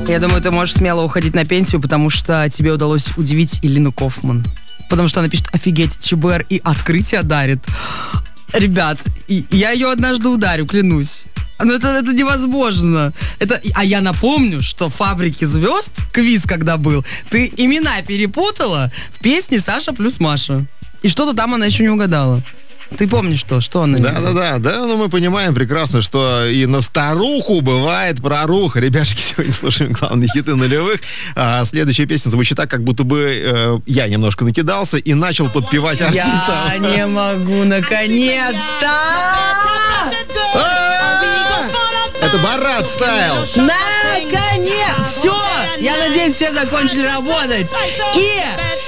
Я думаю, ты можешь смело уходить на пенсию, потому что тебе удалось удивить Илину Кофман. Потому что она пишет: офигеть, ЧБР и открытие дарит. Ребят, я ее однажды ударю, клянусь. Но это невозможно. А я напомню, что в «Фабрике звезд» квиз, когда был, ты имена перепутала в песне «Саша плюс Маша». И что-то там она еще не угадала. Ты помнишь что она не угадала? Да, но мы понимаем прекрасно, что и на старуху бывает проруха. Ребяшки, сегодня слушаем главные хиты нулевых. Следующая песня звучит так, как будто бы я немножко накидался и начал подпевать артиста. Я не могу, наконец-то! Это Барат Стайл. Наконец! Все! Я надеюсь, все закончили работать. И